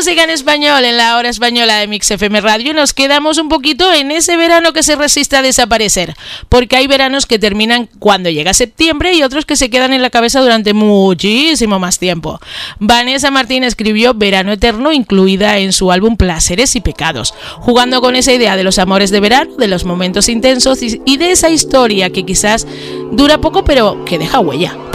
música en español en la hora española de Mix FM Radio y nos quedamos un poquito en ese verano que se resiste a desaparecer, porque hay veranos que terminan cuando llega septiembre y otros que se quedan en la cabeza durante muchísimo más tiempo. Vanessa Martín escribió Verano Eterno, incluida en su álbum Placeres y Pecados, jugando con esa idea de los amores de verano, de los momentos intensos y de esa historia que quizás dura poco pero que deja huella.